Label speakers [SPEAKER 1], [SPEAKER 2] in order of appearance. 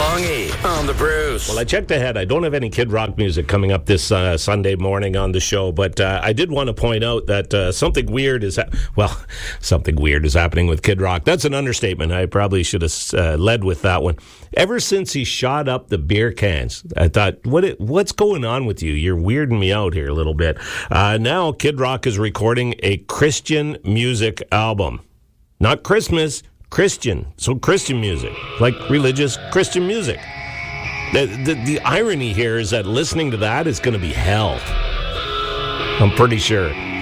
[SPEAKER 1] Longy on the Bruce.
[SPEAKER 2] Well, I checked ahead. I don't have any Kid Rock music coming up this Sunday morning on the show, but I did want to point out that something weird is happening with Kid Rock. That's an understatement. I probably should have led with that one. Ever since he shot up the beer cans, I thought, what's going on with you? You're weirding me out here a little bit. Now Kid Rock is recording a Christian music album. Not Christmas, Christian. So Christian music, like religious Christian music. The irony here is that listening to that is going to be hell. I'm pretty sure.